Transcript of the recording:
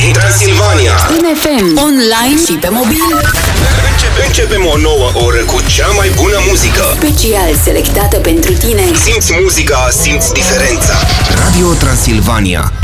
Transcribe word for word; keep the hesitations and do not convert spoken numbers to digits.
din Transilvania. În F M, online și pe mobil. Începe, începem o nouă oră cu cea mai bună muzică. Special selectată pentru tine. Simți muzica, simți diferența. Radio Transilvania.